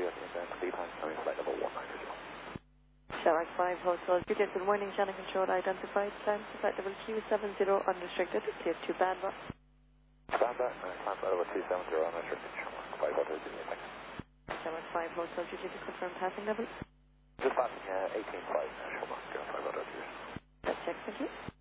studio in Sleep Hand, coming flight level 19 for Joe. Shamrock 5, Hotel Juliet, good morning, channel control identified, time to flight level Q70 unrestricted, clear to Bandba. Bandba, time flight level 270 unrestricted, Shamrock 5, Hotel Juliet, thanks. Shamrock 5, Hotel Juliet, confirm passing level. Just passing 18.5, Shamrock 5, Hotel Juliet. Let's check, thank you.